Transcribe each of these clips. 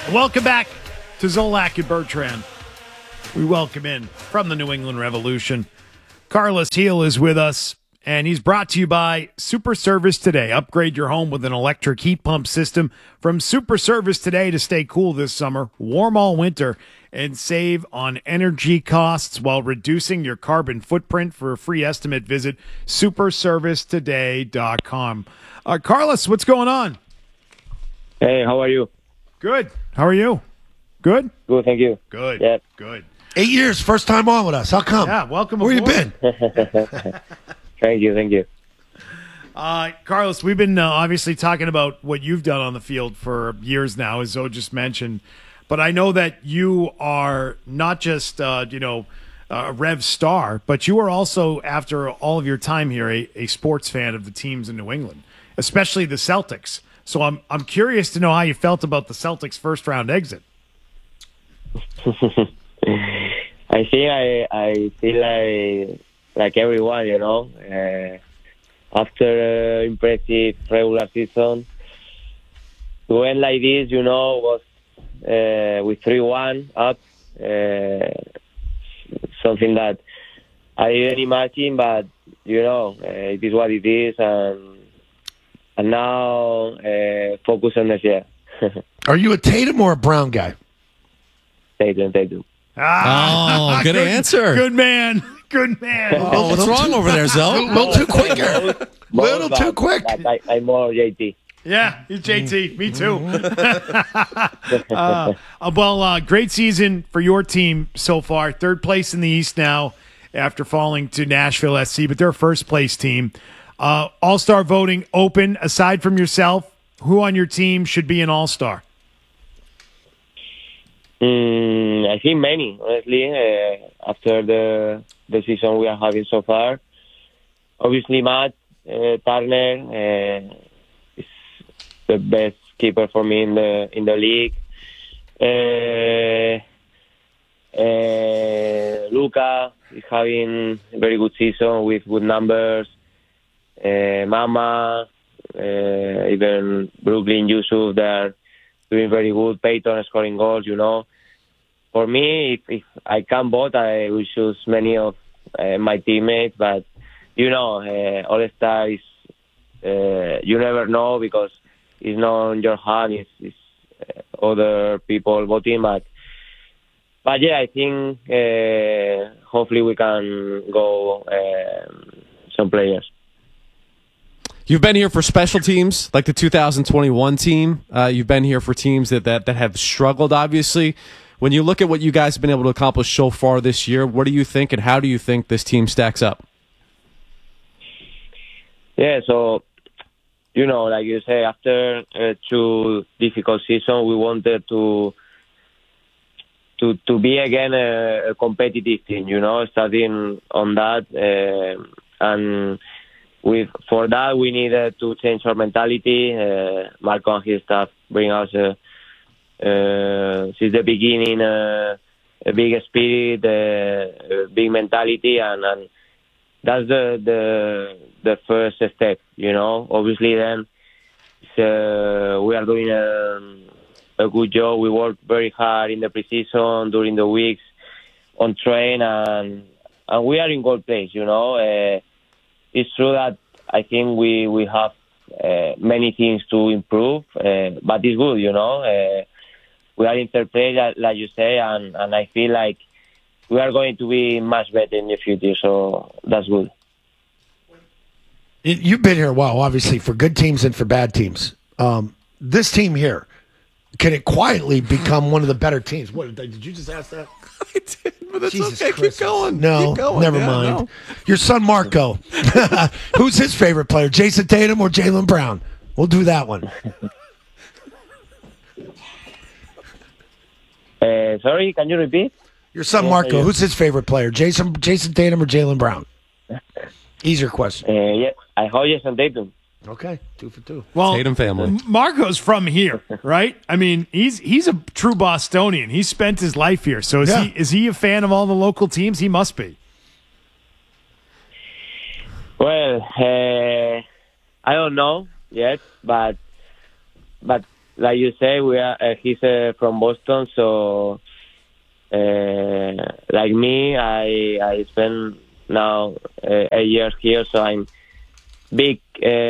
Welcome back to Zolak and Bertrand. We welcome in from the New England Revolution. Carlos Heel is with us, and he's brought to you by Super Service Today. Upgrade your home with an electric heat pump system from Super Service Today to stay cool this summer, warm all winter, and save on energy costs while reducing your carbon footprint. For a free estimate, visit superservicetoday.com. Carlos, what's going on? Hey, how are you? Good. How are you? Good? Good, thank you. Good. Yeah. Good. 8 years, first time on with us. How come? Yeah, welcome Where aboard. you been? Thank you. Carlos, we've been obviously talking about what you've done on the field for years now, as Zoe just mentioned. But I know that you are not just, a Rev star, but you are also, after all of your time here, a sports fan of the teams in New England, especially the Celtics. So I'm curious to know how you felt about the Celtics' first-round exit. I think I feel like everyone, after impressive regular season, to end like this, was with 3-1 up, something that I didn't imagine, but it is what it is, and now focus on this year. Are you a Tatum or a Brown guy? Tatum. Oh, good answer. Good man. Good man. Oh, what's wrong over there, A Zoe? little too quick here. Little too quick. I'm more JT. Yeah, he's JT. Me too. Great season for your team so far. Third place in the East now after falling to Nashville SC, but they're a first-place team. All-Star voting open. Aside from yourself, who on your team should be an All-Star? I think many, honestly, after the season we are having so far. Obviously, Matt Turner is the best keeper for me in the league. Luka is having a very good season with good numbers. Mama, even Brooklyn, Yusuf, they're doing very good. Peyton scoring goals, For me, if I can vote, I will choose many of my teammates. But, All-Star is, you never know because it's not in your hand. It's other people voting. But yeah, I think hopefully we can go some players. You've been here for special teams, like the 2021 team. You've been here for teams that have struggled, obviously. When you look at what you guys have been able to accomplish so far this year, what do you think and how do you think this team stacks up? Yeah, so, like you say, after 2 difficult seasons, we wanted to be again a competitive team, starting on that. And for that, we needed to change our mentality. Marco and his staff bring us since the beginning a big spirit, a big mentality, and that's the first step. Obviously, then we are doing a good job. We work very hard in the preseason, during the weeks, on train, and we are in good place. It's true that I think we have many things to improve, but it's good, we are in third place, like you say, and I feel like we are going to be much better in the future, so that's good. You've been here a while, obviously, for good teams and for bad teams. This team here, can it quietly become one of the better teams? What did you just ask that? I did, but that's Jesus okay. Christ. Keep going. No, Keep going. never Yeah, mind. no. Your son Marco, who's his favorite player, Jason Tatum or Jaylen Brown? We'll do that one. Sorry, can you repeat? Your son Marco, who's his favorite player, Jason Tatum or Jaylen Brown? Easier question. Yeah, I hope Jason Tatum. Okay, 2 for 2. Well, Tatum family. Marco's from here, right? I mean, he's a true Bostonian. He spent his life here. So is he a fan of all the local teams? He must be. Well, I don't know yet, but like you say, he's from Boston, so like me, I spent now 8 years here, so I'm big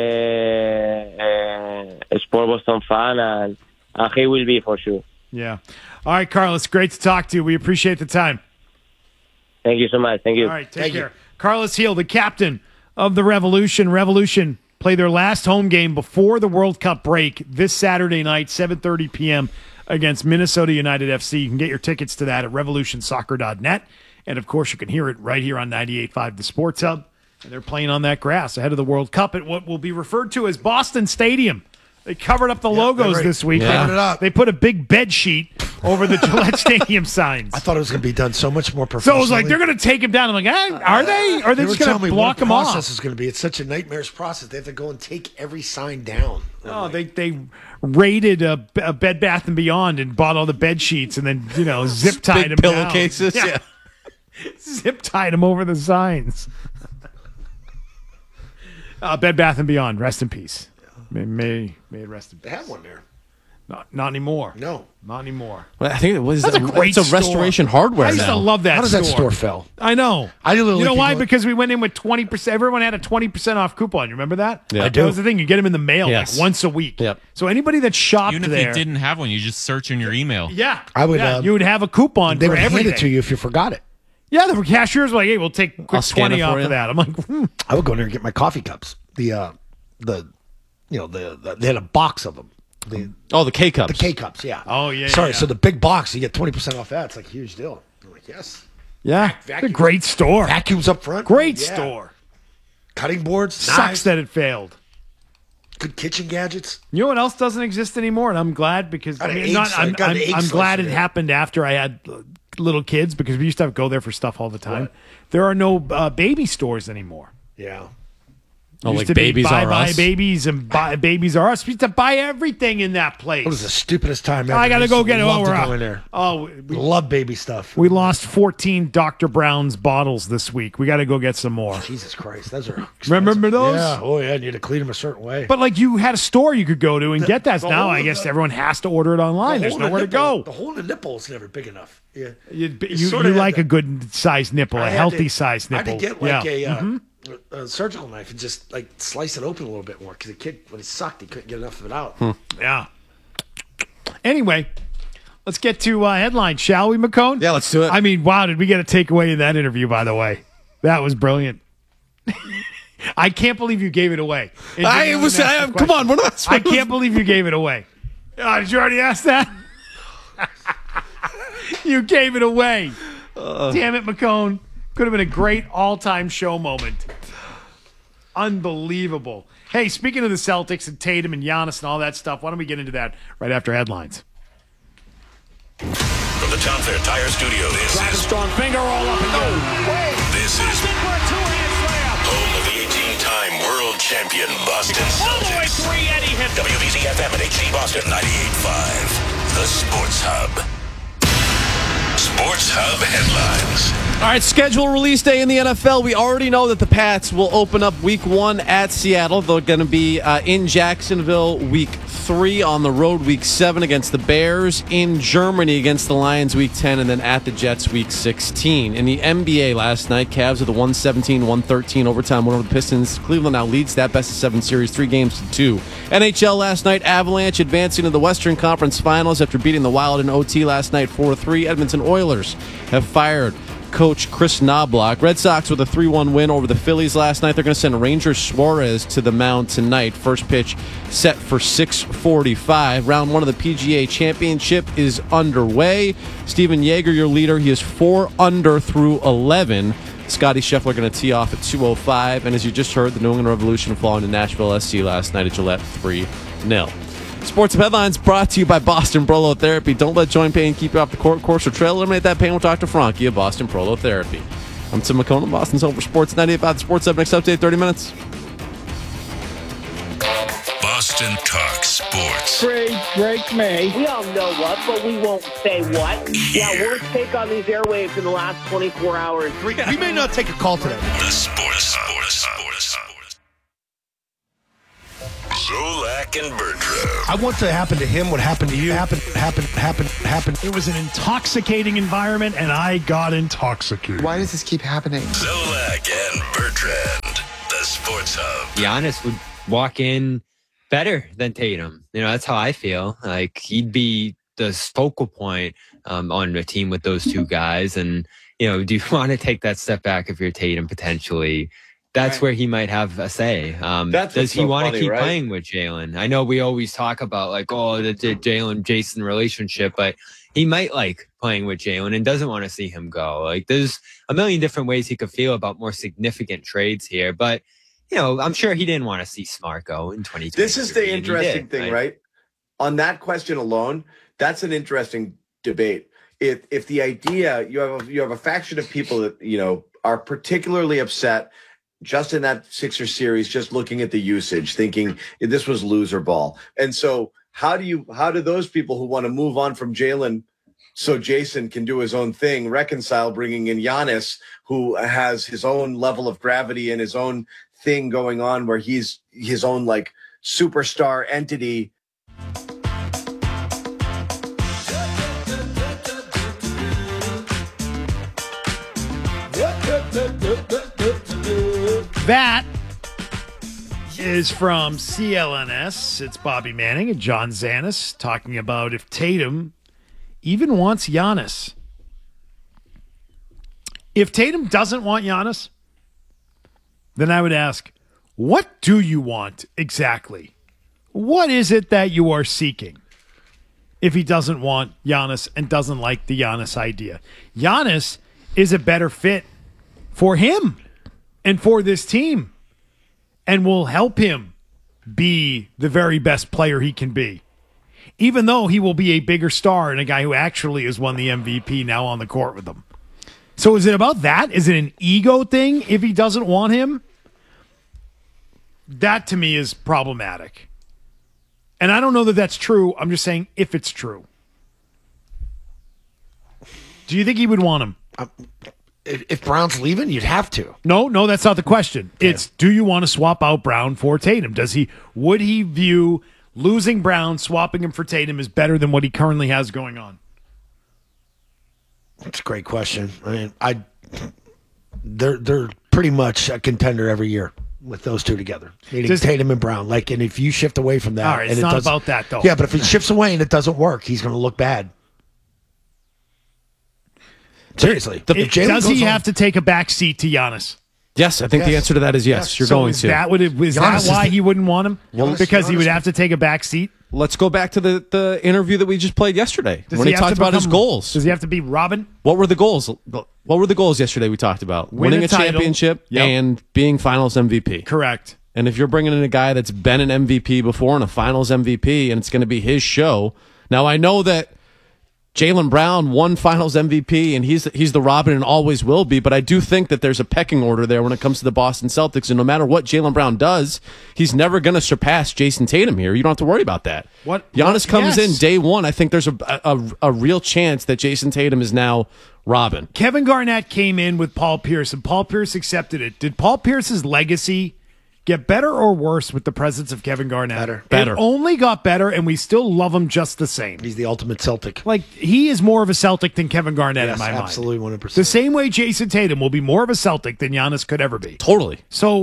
sport Boston fan, and he will be for sure. Yeah. All right, Carlos, great to talk to you. We appreciate the time. Thank you so much. Thank you. All right, take care. Carlos Heel, the captain of the Revolution. Revolution play their last home game before the World Cup break this Saturday night, 7:30 p.m. against Minnesota United FC. You can get your tickets to that at revolutionsoccer.net. And, of course, you can hear it right here on 98.5 The Sports Hub. And they're playing on that grass ahead of the World Cup at what will be referred to as Boston Stadium. They covered up the logos this week. Yeah. They put a big bed sheet over the Gillette Stadium signs. I thought it was going to be done so much more So professionally. it was like, they're going to take him down. I'm like, are they? Or are they just going to block him off? The process is going to be. It's such a nightmarish process. They have to go and take every sign down. Oh, they raided a Bed Bath & Beyond and bought all the bed sheets and then, zip tied them down. Pillowcases, yeah. Zip tied them over the signs. Bed Bath & Beyond, rest in peace. May it rest in peace. They have one there. Not anymore. No. Not anymore. Well, I think it was. That's a great It's a restoration store. hardware. I used to love that How does store. that store fell? I know. I literally You know why? think Because we went in with 20%. Everyone had a 20% off coupon. You remember that? Yeah. I That do. was the thing. You get them in the mail Yes. like once a week. Yep. So anybody that shopped Even if there, you didn't have one, you just search in your email. yeah, I would, yeah, you would have a coupon They for would everything. hand it to you if you forgot it. Yeah, the cashiers were like, "Hey, we'll take a quick I'll scan 20 it for off you. of that." I'm like, I would go in there and get my coffee cups. They had a box of them. The K cups. K cups, yeah. Oh, yeah, Sorry, yeah. so the big box, you get 20% off that. It's like a huge deal. I'm like, yes. "Yeah, it's a Vacuum- great store, Vacuums up front. great Yeah. store." Cutting boards. Sucks knives, that it failed. good kitchen gadgets. You know what else doesn't exist anymore, and I'm glad because Got an I'm egg slice- got an egg I'm slice glad in it there. happened after I had little kids because we used to go there for stuff all the time. There are no baby stores anymore. Yeah. Oh, Used like to be Babies Buy R Buy Us? Babies and buy, Babies R Us. We used to buy everything in that place. It was the stupidest time ever. I got to go get it while Love to we're go out. in there. Oh, Love baby stuff. we lost 14 Dr. Brown's bottles this week. We got to go get some more. Jesus Christ, those are expensive. Remember those? Yeah. Oh yeah, and you had to clean them a certain way. But like you had a store you could go to and get that. the Now hole I in guess the- everyone has to order it online. There's hole in the nowhere to nipple- go. The hole in the nipple is never big enough. Yeah. You sort of had like to- a good sized nipple, a I had healthy to- sized nipple. I had to get like yeah. a surgical knife and just like slice it open a little bit more because the kid, when he sucked, he couldn't get enough of it out. Yeah. Anyway, let's get to headlines, shall we, McCone? Yeah, let's do it. I mean, wow, did we get a takeaway in that interview, by the way? That was brilliant. I can't believe you gave it away. Come on, we're not. I can't believe you gave it away. Did you already ask that? You gave it away. Damn it, McCone. Could have been a great all-time show moment. Unbelievable. Hey, speaking of the Celtics and Tatum and Giannis and all that stuff, why don't we get into that right after headlines? From the Town Fair Tire Studio, this is Strong finger all up and go. this is home of the 18-time world champion Boston Celtics. WBZ FM and HD Boston 98.5. The Sports Hub. Sports Hub headlines. All right, schedule release day in the NFL. We already know that the Pats will open up week 1 at Seattle. They're going to be in Jacksonville week 3, on the road week 7 against the Bears, in Germany against the Lions week 10, and then at the Jets week 16. In the NBA last night, Cavs with a 117-113 overtime win over the Pistons. Cleveland now leads that best-of-7 series 3-2. NHL last night, Avalanche advancing to the Western Conference Finals after beating the Wild in OT last night 4-3. Edmonton Oilers have fired coach Chris Knobloch. Red Sox with a 3-1 win over the Phillies last night. They're going to send Ranger Suarez to the mound tonight. First pitch set for 6:45. Round 1 of the PGA Championship is underway. Steven Yeager, your leader, he is 4 under through 11. Scotty Scheffler going to tee off at 2:05. And as you just heard, the New England Revolution falling to Nashville SC last night at Gillette 3-0. Sports Headlines brought to you by Boston Prolo Therapy. Don't let joint pain keep you off the course or trail. Eliminate that pain with Dr. Frankie of Boston Prolo Therapy. I'm Tim McCone, Boston's home for Sports 98.5 The Sports Hub. Next update, 30 minutes. Boston Talk Sports. Drake May. We all know what, but we won't say what. Yeah, worst take on these airwaves in the last 24 hours. We may not take a call today. The Sports Hub. Zolak and Bertrand. I want to happen to him what happened to you. Happen. It was an intoxicating environment, and I got intoxicated. Why does this keep happening? Zolak and Bertrand, the Sports Hub. Giannis would walk in better than Tatum. That's how I feel. Like, he'd be the focal point on a team with those two guys. And, do you want to take that step back if you're Tatum potentially? That's where he might have a say. Does he want to keep playing with Jalen? I know we always talk about the Jalen-Jason relationship, but he might like playing with Jalen and doesn't want to see him go. Like, there's a million different ways he could feel about more significant trades here, but I'm sure he didn't want to see Smart go in 2020. This is the interesting thing, right? On that question alone, that's an interesting debate. If the idea you have a faction of people that are particularly upset just in that Sixers series, just looking at the usage, thinking this was loser ball, and so how do those people who want to move on from Jalen so Jason can do his own thing reconcile bringing in Giannis, who has his own level of gravity and his own thing going on where he's his own superstar entity? That is from CLNS. It's Bobby Manning and John Zanis talking about if Tatum even wants Giannis. If Tatum doesn't want Giannis, then I would ask, what do you want exactly? What is it that you are seeking if he doesn't want Giannis and doesn't like the Giannis idea? Giannis is a better fit for him and for this team, and will help him be the very best player he can be, even though he will be a bigger star and a guy who actually has won the MVP now on the court with them. So is it about that? Is it an ego thing if he doesn't want him? That to me is problematic. And I don't know that that's true. I'm just saying if it's true. Do you think he would want him? If Brown's leaving, you'd have to. No, that's not the question. Yeah. It's, do you want to swap out Brown for Tatum? Would he view losing Brown, swapping him for Tatum as better than what he currently has going on? That's a great question. I mean, they're pretty much a contender every year with those two together, meaning Tatum and Brown. And if you shift away from that, all right, it's not about that though. Yeah, but if he shifts away and it doesn't work, he's going to look bad. Seriously. Does he have to take a back seat to Giannis? Yes, I think the answer to that is yes. You're going to. Is that why he wouldn't want him? Because he would have to take a back seat? Let's go back to the interview that we just played yesterday when he talked about his goals. Does he have to be Robin? What were the goals? What were the goals yesterday we talked about? Winning a championship and being finals MVP. Correct. And if you're bringing in a guy that's been an MVP before and a finals MVP and it's going to be his show. Now, I know that Jaylen Brown won finals MVP and he's the Robin and always will be, but I do think that there's a pecking order there when it comes to the Boston Celtics, and no matter what Jaylen Brown does, he's never going to surpass Jason Tatum here. You don't have to worry about that. Giannis comes in day one. I think there's a real chance that Jason Tatum is now Robin. Kevin Garnett came in with Paul Pierce, and Paul Pierce accepted it. Did Paul Pierce's legacy get better or worse with the presence of Kevin Garnett? Better. It only got better, and we still love him just the same. He's the ultimate Celtic. He is more of a Celtic than Kevin Garnett in my mind. Absolutely, 100%. The same way Jason Tatum will be more of a Celtic than Giannis could ever be. Totally.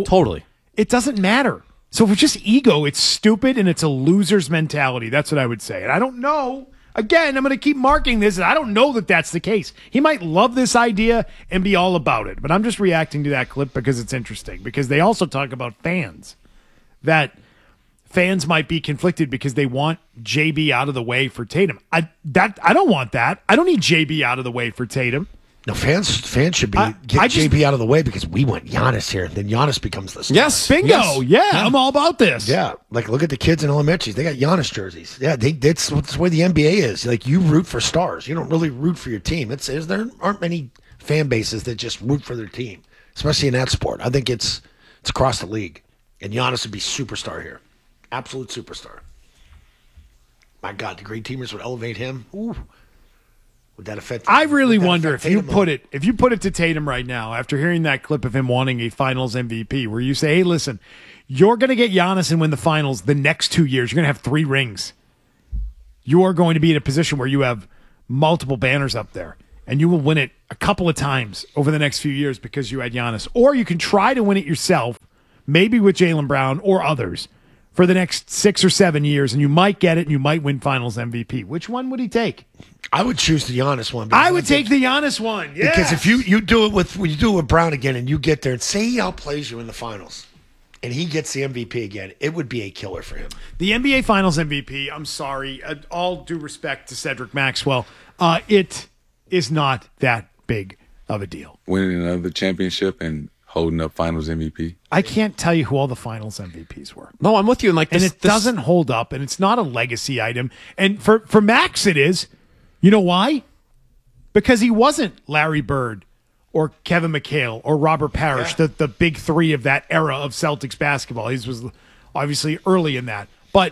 It doesn't matter. So if it's just ego, it's stupid, and it's a loser's mentality. That's what I would say. And I don't know. Again, I'm going to keep marking this, and I don't know that that's the case. He might love this idea and be all about it, but I'm just reacting to that clip because it's interesting, because they also talk about fans, that fans might be conflicted because they want JB out of the way for Tatum. I don't want that. I don't need JB out of the way for Tatum. No, fans should be JB out of the way because we want Giannis here. Then Giannis becomes the star. Yes, bingo. Yes. Yeah, I'm all about this. Yeah, look at the kids in elementaries. They got Giannis jerseys. Yeah, that's the way the NBA is. You root for stars. You don't really root for your team. There aren't many fan bases that just root for their team, especially in that sport. I think it's across the league, and Giannis would be superstar here, absolute superstar. My God, the great teamers would elevate him. Ooh. Would that affect? I really wonder if you Tatum? put it to Tatum right now after hearing that clip of him wanting a Finals MVP, where you say, "Hey, listen, you're going to get Giannis and win the Finals the next 2 years. You're going to have 3 rings. You are going to be in a position where you have multiple banners up there, and you will win it a couple of times over the next few years because you had Giannis. Or you can try to win it yourself, maybe with Jaylen Brown or others, for the next 6 or 7 years, and you might get it and you might win Finals MVP. Which one would he take? I would choose the Giannis one. I would take the Giannis one. Yeah. Because if you do it with Brown again and you get there and say he outplays you in the finals and he gets the MVP again, it would be a killer for him. The NBA Finals MVP, I'm sorry, all due respect to Cedric Maxwell, it is not that big of a deal. Winning another championship and holding up Finals MVP. I can't tell you who all the Finals MVPs were. No, I'm with you. And it doesn't hold up, and it's not a legacy item. And for Max, it is. You know why? Because he wasn't Larry Bird or Kevin McHale or Robert Parrish, the big three of that era of Celtics basketball. He was obviously early in that. But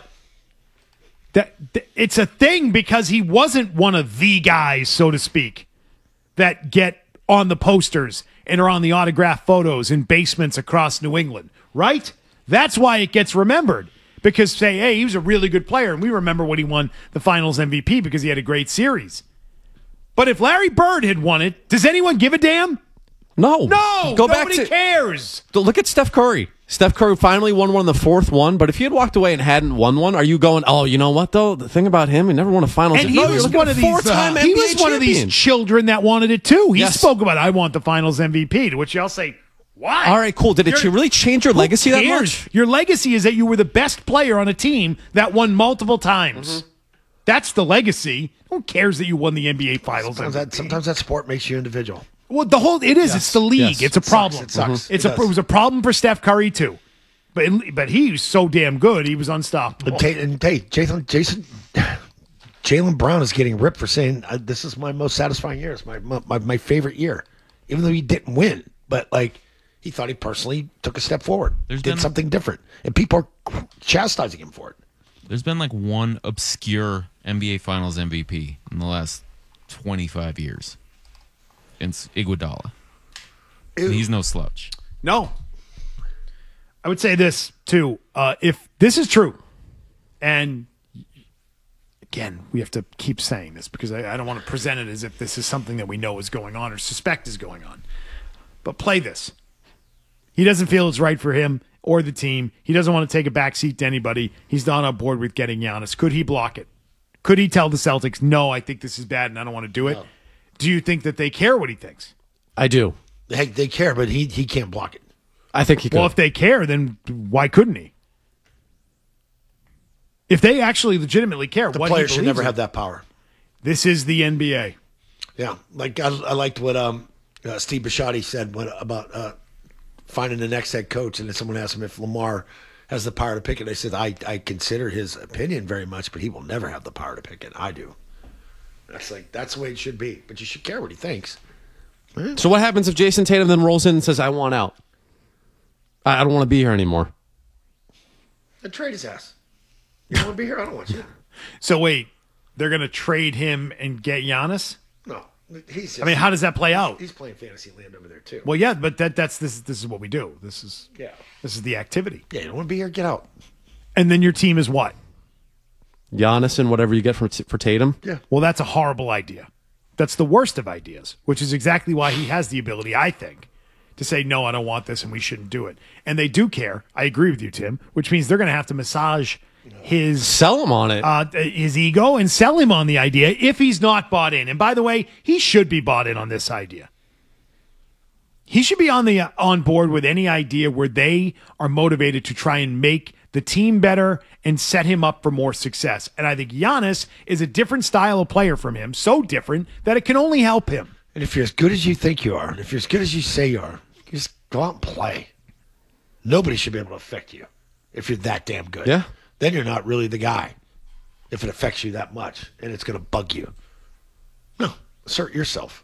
it's a thing because he wasn't one of the guys, so to speak, that get on the posters and are on the autograph photos in basements across New England, right? That's why it gets remembered. Because say, hey, he was a really good player, and we remember when he won the Finals MVP because he had a great series. But if Larry Bird had won it, does anyone give a damn? No. Nobody cares. Look at Steph Curry. Steph Curry finally won one, the fourth one. But if he had walked away and hadn't won one, are you going, oh, you know what, though? The thing about him, he never won a Finals. And he was one of these four-time he NBA was one of these champion. children that wanted it too. He Yes. spoke about, I want the Finals MVP, to which y'all say, why? All right, cool. Did it really change your legacy that much? Your legacy is that you were the best player on a team that won multiple times. Mm-hmm. That's the legacy. Who cares that you won the NBA Finals MVP? Sometimes that sport makes you individual. Well, it's the league. Yes. It's a problem. It sucks. It was a problem for Steph Curry too. But he was so damn good, he was unstoppable. Jaylen Brown is getting ripped for saying this is my most satisfying year. It's my favorite year, even though he didn't win. But he thought he personally took a step forward, did something different, and people are chastising him for it. There's been one obscure NBA Finals MVP in the last 25 years. It's Iguodala. He's no slouch. No. I would say this, too. If this is true, and again, we have to keep saying this because I don't want to present it as if this is something that we know is going on or suspect is going on. But play this. He doesn't feel it's right for him or the team. He doesn't want to take a backseat to anybody. He's not on board with getting Giannis. Could he block it? Could he tell the Celtics, no, I think this is bad and I don't want to do it? No. Do you think that they care what he thinks? I do. They care, but he can't block it. I think he could. Well, if they care, then why couldn't he? If they actually legitimately care, the what players should never in, have that power. This is the NBA. Yeah, I liked what Steve Bisciotti said about finding the next head coach, and then someone asked him if Lamar has the power to pick it. I said I consider his opinion very much, but he will never have the power to pick it. I do. That's the way it should be. But you should care what he thinks. So what happens if Jason Tatum then rolls in and says, I want out? I don't want to be here anymore. Then trade his ass. You don't want to be here? I don't want you. So wait, they're going to trade him and get Giannis? No. How does that play out? He's playing fantasy land over there too. Well, yeah, but this is what we do. This is the activity. Yeah, you don't want to be here, get out. And then your team is what? Giannis and whatever you get for Tatum? Yeah. Well, that's a horrible idea. That's the worst of ideas, which is exactly why he has the ability, I think, to say, no, I don't want this and we shouldn't do it. And they do care. I agree with you, Tim, which means they're going to have to massage sell him on it. His ego and sell him on the idea if he's not bought in. And by the way, he should be bought in on this idea. He should be on board with any idea where they are motivated to try and make the team better and set him up for more success. And I think Giannis is a different style of player from him, so different that it can only help him. And if you're as good as you think you are, and if you're as good as you say you are, you just go out and play. Nobody should be able to affect you if you're that damn good. Yeah. Then you're not really the guy if it affects you that much and it's going to bug you. No, assert yourself.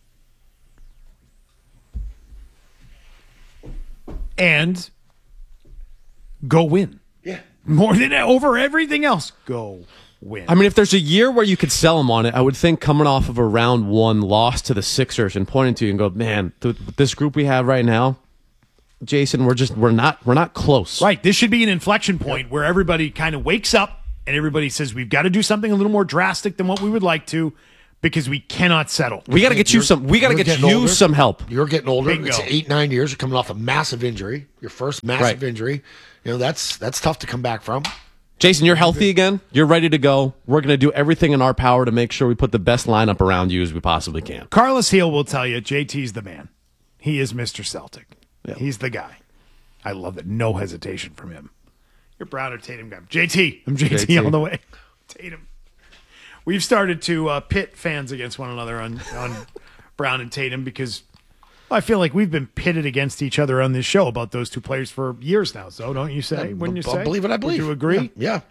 And go win. Yeah. More than over everything else. Go win. I mean, if there's a year where you could sell them on it, I would think coming off of a round 1 loss to the Sixers and pointing to you and go, man, this group we have right now, Jason, we're not close. Right. This should be an inflection point where everybody kind of wakes up and everybody says we've got to do something a little more drastic than what we would like to because we cannot settle. We got to get you some. We got to get you some help. You're getting older. Bingo. It's 8-9 years. You're coming off a massive injury. Your first massive injury. You know that's tough to come back from. Jason, you're healthy again. You're ready to go. We're going to do everything in our power to make sure we put the best lineup around you as we possibly can. Carlos Heel will tell you JT's the man. He is Mr. Celtic. Yep. He's the guy. I love it. No hesitation from him. You're Brown or Tatum guy. JT. I'm JT all the way. Tatum. We've started to pit fans against one another on Brown and Tatum because I feel like we've been pitted against each other on this show about those two players for years now. So don't you say? Wouldn't you say? Believe it, I believe. Would you agree? Yeah.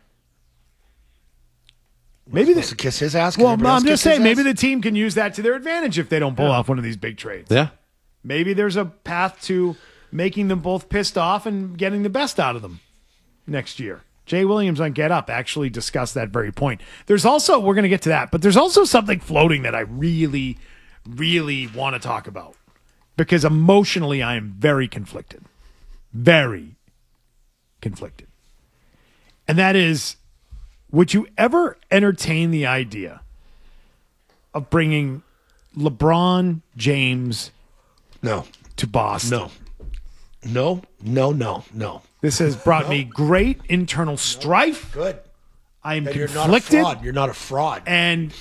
Maybe to kiss his ass. Well, I'm just saying maybe the team can use that to their advantage if they don't pull off one of these big trades. Yeah. Maybe there's a path to making them both pissed off and getting the best out of them next year. Jay Williams on Get Up actually discussed that very point. There's also, we're going to get to that, but there's also something floating that I really, really want to talk about because emotionally I am very conflicted. Very conflicted. And that is, would you ever entertain the idea of bringing LeBron James to Boston? No. This has brought me great internal strife. Good. I am You're conflicted. You're not a fraud. And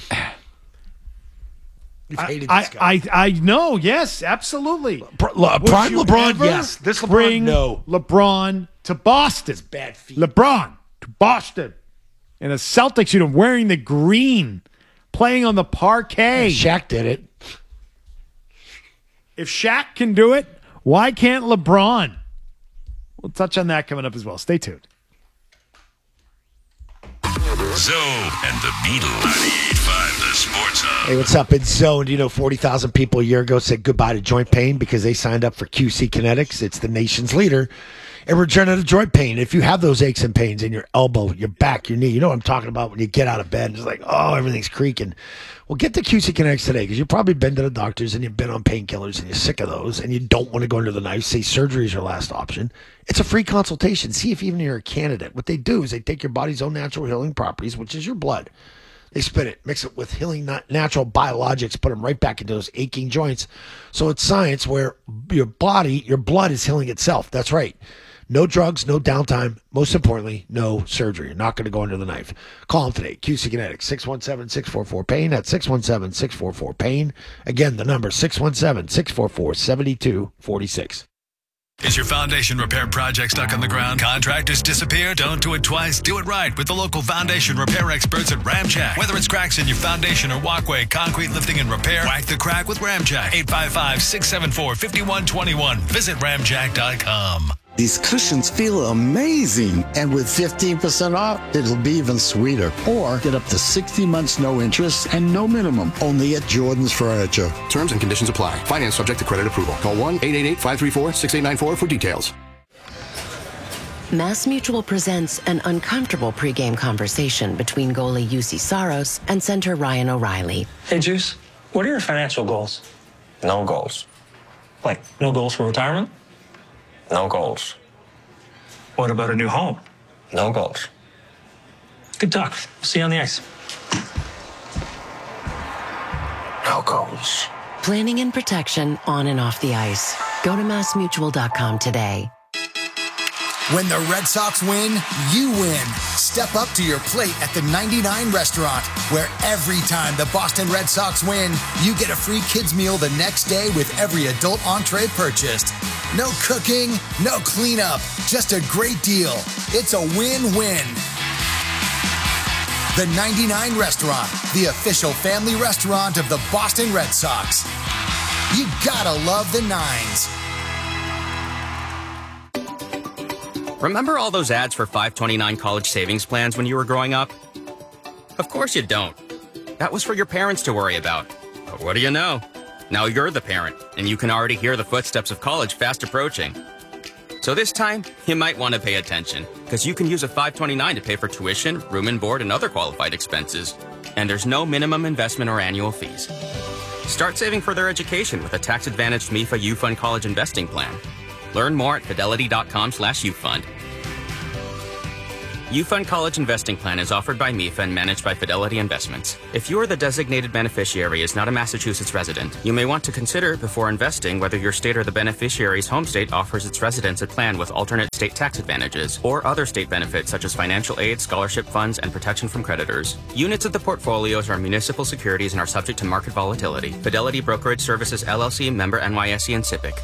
you've hated this guy. I know. Yes, absolutely. Prime you LeBron, ever yes. This LeBron, bring no. LeBron to Boston. It's bad feet. LeBron to Boston. In a Celtics uniform, wearing the green, playing on the parquet. Shaq did it. If Shaq can do it, why can't LeBron? We'll touch on that coming up as well. Stay tuned. Zone and the Beetle. 98.5 The Sports Hub. Hey, what's up? It's Zone. You know, 40,000 people a year ago said goodbye to joint pain because they signed up for QC Kinetics. It's the nation's leader in regenerative joint pain. If you have those aches and pains in your elbow, your back, your knee, you know what I'm talking about when you get out of bed. It's like, oh, everything's creaking. Well, get to QC Kinetics today because you've probably been to the doctors and you've been on painkillers and you're sick of those and you don't want to go under the knife. Say surgery is your last option. It's a free consultation. See if even you're a candidate. What they do is they take your body's own natural healing properties, which is your blood. They spin it, mix it with healing natural biologics, put them right back into those aching joints. So it's science where your blood is healing itself. That's right. No drugs, no downtime. Most importantly, no surgery. You're not going to go under the knife. Call them today. QC Kinetics, 617-644-PAIN. That's 617-644-PAIN. Again, the number 617-644-7246. Is your foundation repair project stuck on the ground? Contractors disappear? Don't do it twice. Do it right with the local foundation repair experts at Ramjack. Whether it's cracks in your foundation or walkway, concrete lifting and repair, whack the crack with Ramjack. 855-674-5121. Visit ramjack.com. These cushions feel amazing. And with 15% off, it'll be even sweeter. Or get up to 60 months no interest and no minimum. Only at Jordan's Furniture. Terms and conditions apply. Finance subject to credit approval. Call 1-888-534-6894 for details. Mass Mutual presents an uncomfortable pregame conversation between goalie UC Saros and center Ryan O'Reilly. Hey, Juice, what are your financial goals? No goals. Like, no goals for retirement? No goals. What about a new home? No goals. Good talk. See you on the ice. No goals. Planning and protection on and off the ice. Go to MassMutual.com today. When the Red Sox win, you win. Step up to your plate at the 99 Restaurant, where every time the Boston Red Sox win, you get a free kids meal the next day with every adult entree purchased. No cooking, no cleanup, just a great deal. It's a win-win. The 99 Restaurant, the official family restaurant of the Boston Red Sox. You gotta love the nines. Remember all those ads for $5.29 college savings plans when you were growing up? Of course you don't. That was for your parents to worry about. But what do you know? Now you're the parent, and you can already hear the footsteps of college fast approaching. So this time, you might want to pay attention, because you can use a 529 to pay for tuition, room and board, and other qualified expenses. And there's no minimum investment or annual fees. Start saving for their education with a tax-advantaged MIFA YouFund College Investing Plan. Learn more at fidelity.com/YouFund. YouFund College Investing Plan is offered by MIFA and managed by Fidelity Investments. If you or the designated beneficiary is not a Massachusetts resident, you may want to consider before investing whether your state or the beneficiary's home state offers its residents a plan with alternate state tax advantages or other state benefits such as financial aid, scholarship funds, and protection from creditors. Units of the portfolios are municipal securities and are subject to market volatility. Fidelity Brokerage Services, LLC, member NYSE and SIPC.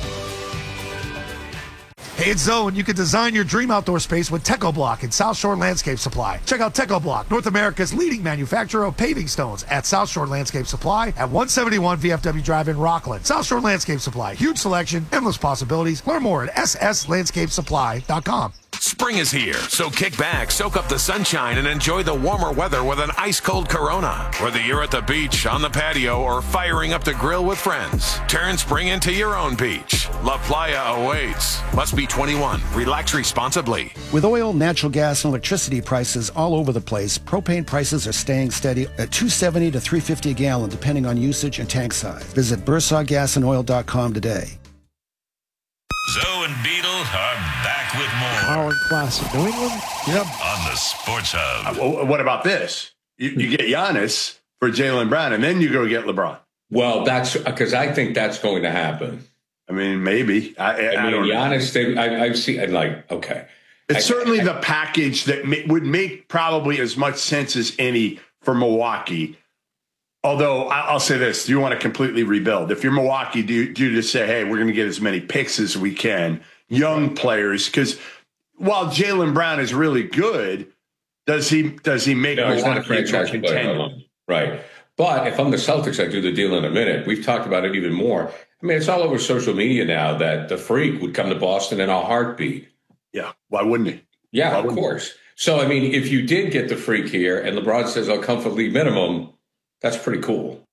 Hey, it's Zoe, and you can design your dream outdoor space with TechoBlock and South Shore Landscape Supply. Check out TechoBlock, North America's leading manufacturer of paving stones, at South Shore Landscape Supply at 171 VFW Drive in Rockland. South Shore Landscape Supply, huge selection, endless possibilities. Learn more at sslandscapesupply.com. Spring is here, so kick back, soak up the sunshine, and enjoy the warmer weather with an ice-cold Corona. Whether you're at the beach, on the patio, or firing up the grill with friends, turn spring into your own beach. La Playa awaits. Must be 21. Relax responsibly. With oil, natural gas, and electricity prices all over the place, propane prices are staying steady at $2.70 to $3.50 a gallon, depending on usage and tank size. Visit BursawGasAndOil.com today. Zoe and Beetle are back with more. Carlin Classic, New England. Yep. On the Sports Hub. What about this? You get Giannis for Jaylen Brown, and then you go get LeBron. Well, that's because I think that's going to happen. I mean, maybe. I don't Giannis, know. I've seen, I'm like, okay. It's certainly the package that would make probably as much sense as any for Milwaukee. Although I'll say this, do you want to completely rebuild? If you're Milwaukee, do you just say, hey, we're going to get as many picks as we can, young players? Because while Jaylen Brown is really good, does he make Milwaukee he's not a franchise player? Right. But if I'm the Celtics, I do the deal in a minute. We've talked about it even more. I mean, it's all over social media now that the Freak would come to Boston in a heartbeat. Yeah. Why wouldn't he? Yeah, of course. So, I mean, if you did get the Freak here and LeBron says, I'll come for league minimum, that's pretty cool.